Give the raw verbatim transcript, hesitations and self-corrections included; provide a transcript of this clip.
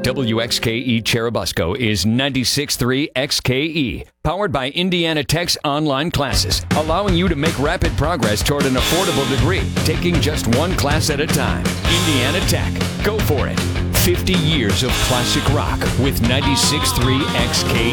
W X K E Cherubusco is ninety-six point three X K E, powered by Indiana Tech's online classes, allowing you to make rapid progress toward an affordable degree, taking just one class at a time. Indiana Tech. Go for it. fifty years of classic rock with ninety-six point three X K